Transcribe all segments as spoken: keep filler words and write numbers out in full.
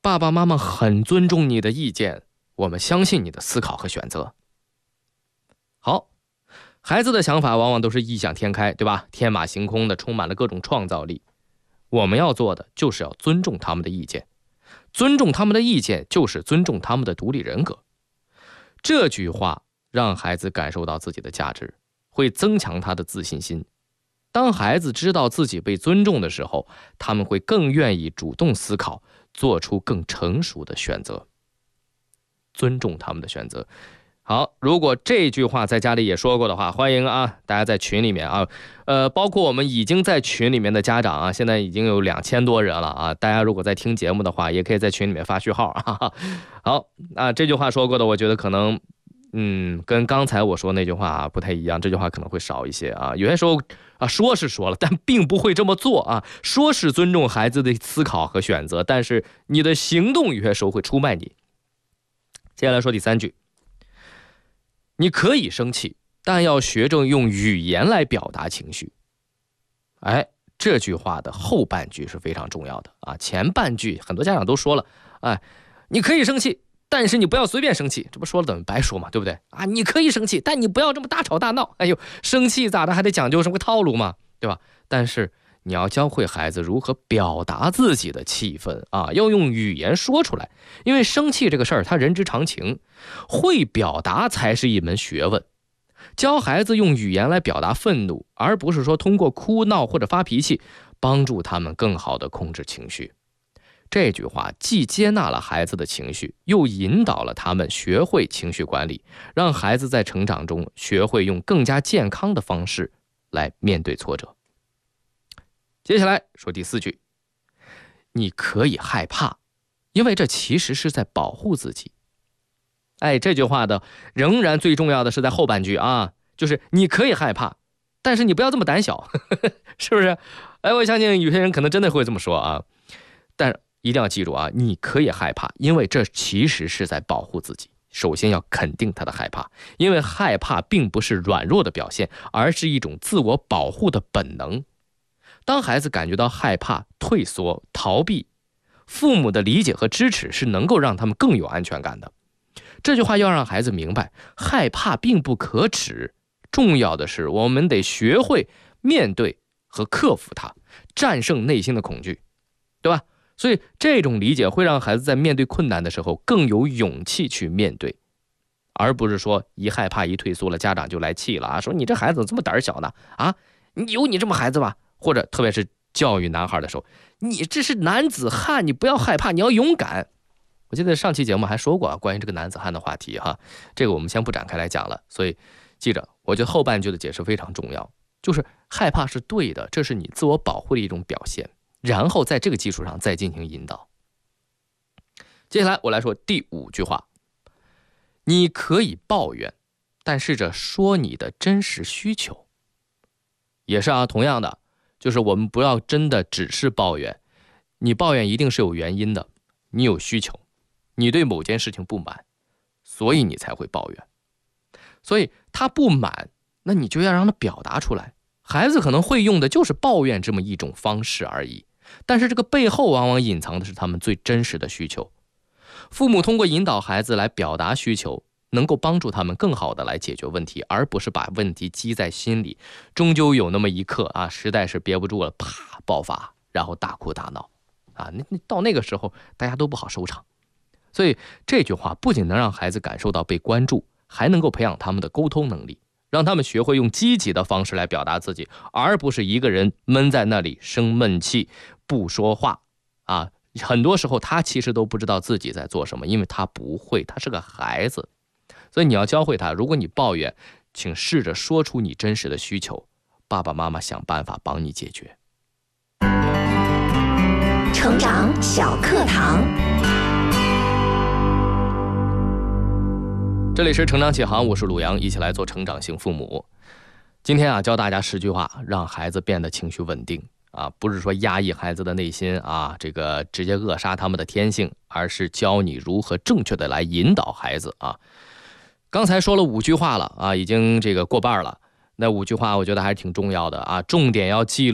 爸爸妈妈很尊重你的意见，我们相信你的思考和选择。好，孩子的想法往往都是异想天开，对吧？天马行空的，充满了各种创造力。我们要做的就是要尊重他们的意见，尊重他们的意见就是尊重他们的独立人格。这句话让孩子感受到自己的价值，会增强他的自信心。当孩子知道自己被尊重的时候，他们会更愿意主动思考，做出更成熟的选择。尊重他们的选择。好，如果这句话在家里也说过的话，欢迎啊，大家在群里面啊，呃，包括我们已经在群里面的家长啊，现在已经有两千多人了啊，大家如果在听节目的话，也可以在群里面发序号啊。好啊，这句话说过的，我觉得可能，嗯，跟刚才我说那句话啊不太一样，这句话可能会少一些啊。有些时候啊，说是说了，但并不会这么做啊。说是尊重孩子的思考和选择，但是你的行动有些时候会出卖你。接下来说第三句。你可以生气，但要学着用语言来表达情绪。哎，这句话的后半句是非常重要的啊。前半句很多家长都说了，哎，你可以生气，但是你不要随便生气，这不说了等于白说嘛，对不对啊？你可以生气，但你不要这么大吵大闹。哎呦，生气咋的还得讲究什么个套路嘛，对吧？但是你要教会孩子如何表达自己的气氛啊，要用语言说出来。因为生气这个事儿，他人之常情，会表达才是一门学问。教孩子用语言来表达愤怒，而不是说通过哭闹或者发脾气，帮助他们更好地控制情绪。这句话既接纳了孩子的情绪，又引导了他们学会情绪管理，让孩子在成长中学会用更加健康的方式来面对挫折。接下来说第四句，你可以害怕，因为这其实是在保护自己。哎，这句话的仍然最重要的是在后半句啊，就是你可以害怕，但是你不要这么胆小，是不是？哎，我相信有些人可能真的会这么说啊，但一定要记住啊，你可以害怕，因为这其实是在保护自己。首先要肯定他的害怕，因为害怕并不是软弱的表现，而是一种自我保护的本能。当孩子感觉到害怕、退缩、逃避，父母的理解和支持是能够让他们更有安全感的。这句话要让孩子明白，害怕并不可耻，重要的是我们得学会面对和克服它，战胜内心的恐惧，对吧？所以这种理解会让孩子在面对困难的时候更有勇气去面对，而不是说一害怕一退缩了，家长就来气了啊，说你这孩子怎么这么胆小呢？啊，有你这么孩子吧？或者特别是教育男孩的时候，你这是男子汉，你不要害怕，你要勇敢。我记得上期节目还说过啊，关于这个男子汉的话题哈，这个我们先不展开来讲了。所以记着，我觉得后半句的解释非常重要，就是害怕是对的，这是你自我保护的一种表现，然后在这个基础上再进行引导。接下来我来说第五句话，你可以抱怨，但试着说你的真实需求。也是啊，同样的，就是我们不要真的只是抱怨，你抱怨一定是有原因的，你有需求，你对某件事情不满，所以你才会抱怨。所以他不满，那你就要让他表达出来。孩子可能会用的就是抱怨这么一种方式而已，但是这个背后往往隐藏的是他们最真实的需求。父母通过引导孩子来表达需求，能够帮助他们更好的来解决问题，而不是把问题积在心里，终究有那么一刻啊，实在是憋不住了，啪爆发，然后大哭大闹啊，那到那个时候大家都不好收场。所以这句话不仅能让孩子感受到被关注，还能够培养他们的沟通能力，让他们学会用积极的方式来表达自己，而不是一个人闷在那里生闷气不说话啊。很多时候他其实都不知道自己在做什么，因为他不会，他是个孩子。所以你要教会他，如果你抱怨，请试着说出你真实的需求，爸爸妈妈想办法帮你解决。 成长小课堂， 这里是成长启航，我是鲁阳，一起来做成长型父母。今天啊，教大家十句话，让孩子变得情绪稳定啊，不是说压抑孩子的内心啊，这个直接扼杀他们的天性，而是教你如何正确的来引导孩子啊。刚才说了五句话了啊，已经这个过半了。那五句话我觉得还是挺重要的啊，重点要记录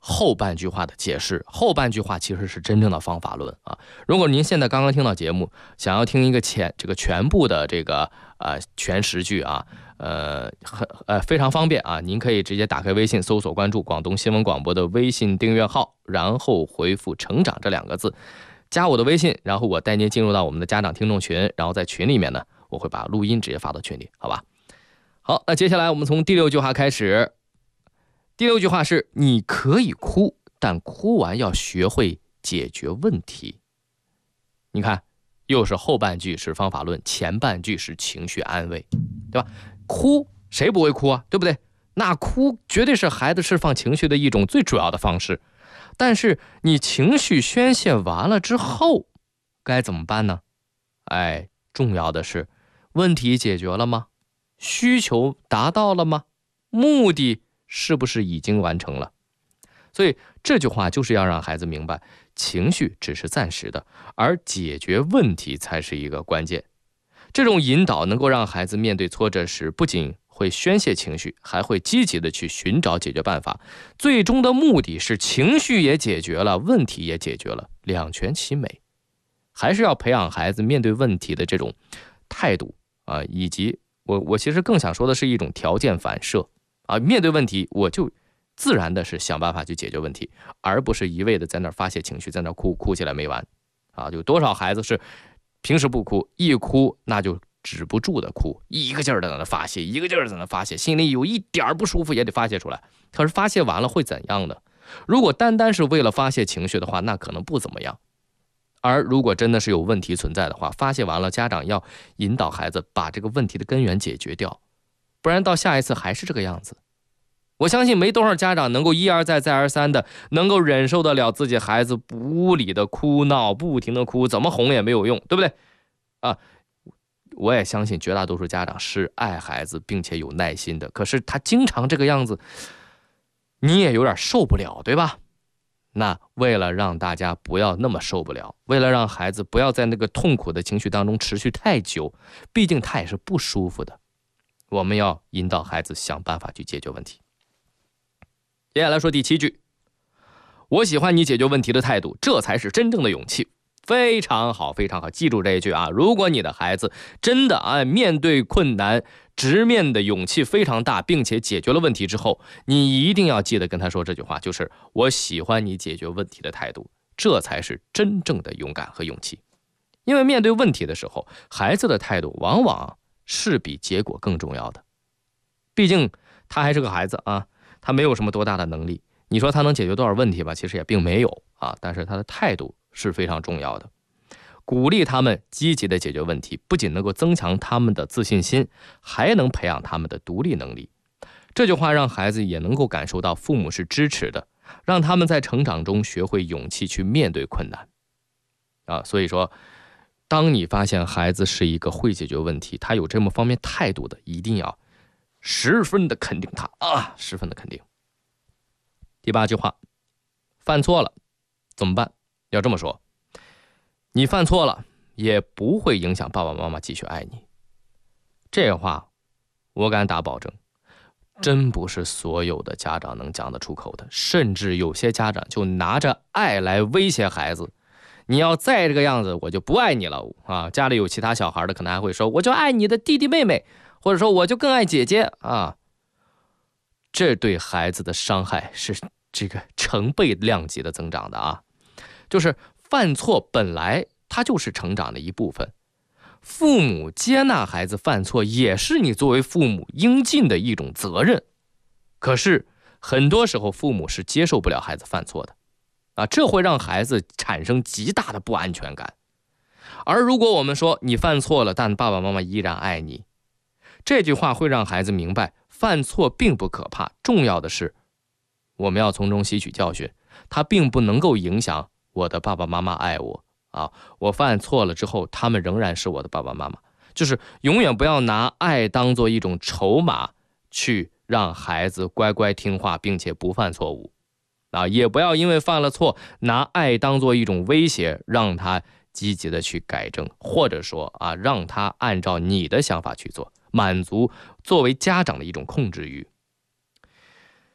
后半句话的解释，后半句话其实是真正的方法论啊。如果您现在刚刚听到节目，想要听一个全这个全部的这个呃全十句啊，呃很呃非常方便啊，您可以直接打开微信搜索关注广东新闻广播的微信订阅号，然后回复成长这两个字，加我的微信，然后我带您进入到我们的家长听众群，然后在群里面呢，我会把录音直接发到群里，好吧？好，那接下来我们从第六句话开始。第六句话是你可以哭，但哭完要学会解决问题。你看，又是后半句是方法论，前半句是情绪安慰，对吧？哭谁不会哭啊，对不对？那哭绝对是孩子释放情绪的一种最主要的方式。但是你情绪宣泄完了之后该怎么办呢？哎，重要的是问题解决了吗？需求达到了吗？目的是不是已经完成了？所以这句话就是要让孩子明白，情绪只是暂时的，而解决问题才是一个关键。这种引导能够让孩子面对挫折时，不仅会宣泄情绪，还会积极的去寻找解决办法。最终的目的是情绪也解决了，问题也解决了，两全其美。还是要培养孩子面对问题的这种态度啊，以及我我其实更想说的是一种条件反射啊，面对问题我就自然的是想办法去解决问题，而不是一味的在那儿发泄情绪，在那儿哭哭起来没完啊！有多少孩子是平时不哭，一哭那就止不住的哭，一个劲儿的在那发泄，一个劲儿在那发泄，心里有一点不舒服也得发泄出来。可是发泄完了会怎样呢？如果单单是为了发泄情绪的话，那可能不怎么样。而如果真的是有问题存在的话，发泄完了，家长要引导孩子把这个问题的根源解决掉，不然到下一次还是这个样子。我相信没多少家长能够一而再再而三的能够忍受得了自己孩子无理的哭闹，不停的哭，怎么哄也没有用，对不对啊？我也相信绝大多数家长是爱孩子并且有耐心的，可是他经常这个样子，你也有点受不了，对吧？那为了让大家不要那么受不了，为了让孩子不要在那个痛苦的情绪当中持续太久，毕竟他也是不舒服的，我们要引导孩子想办法去解决问题。接下来说第七句，我喜欢你解决问题的态度，这才是真正的勇气。非常好，非常好，记住这一句啊！如果你的孩子真的啊面对困难，直面的勇气非常大，并且解决了问题之后，你一定要记得跟他说这句话，就是我喜欢你解决问题的态度，这才是真正的勇敢和勇气。因为面对问题的时候，孩子的态度往往是比结果更重要的。毕竟他还是个孩子啊，他没有什么多大的能力，你说他能解决多少问题吧，其实也并没有啊，但是他的态度是非常重要的。鼓励他们积极的解决问题，不仅能够增强他们的自信心，还能培养他们的独立能力。这句话让孩子也能够感受到父母是支持的，让他们在成长中学会勇气去面对困难啊。所以说，当你发现孩子是一个会解决问题，他有这么方面态度的，一定要十分的肯定他啊，十分的肯定。第八句话，犯错了怎么办？要这么说，你犯错了也不会影响爸爸妈妈继续爱你。这话我敢打保证，真不是所有的家长能讲得出口的，甚至有些家长就拿着爱来威胁孩子，你要再这个样子我就不爱你了啊！家里有其他小孩的可能还会说，我就爱你的弟弟妹妹，或者说我就更爱姐姐啊。这对孩子的伤害是这个成倍量级的增长的啊！就是犯错本来它就是成长的一部分，父母接纳孩子犯错也是你作为父母应尽的一种责任。可是很多时候父母是接受不了孩子犯错的啊，这会让孩子产生极大的不安全感。而如果我们说你犯错了，但爸爸妈妈依然爱你，这句话会让孩子明白犯错并不可怕，重要的是我们要从中吸取教训，它并不能够影响我的爸爸妈妈爱我啊！我犯错了之后，他们仍然是我的爸爸妈妈。就是永远不要拿爱当做一种筹码，去让孩子乖乖听话，并且不犯错误啊！也不要因为犯了错，拿爱当做一种威胁，让他积极的去改正，或者说啊，让他按照你的想法去做，满足作为家长的一种控制欲。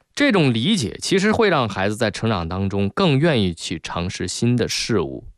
这种理解其实会让孩子在成长当中更愿意去尝试新的事物。